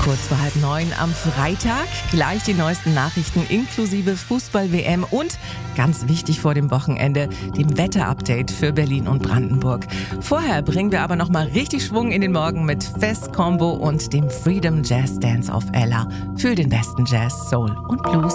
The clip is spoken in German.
Kurz vor 8:30 am Freitag gleich die neuesten Nachrichten inklusive Fußball-WM und ganz wichtig vor dem Wochenende, dem Wetterupdate für Berlin und Brandenburg. Vorher bringen wir aber nochmal richtig Schwung in den Morgen mit Fest Combo und dem Freedom Jazz Dance auf Ella. Fühl den besten Jazz, Soul und Blues.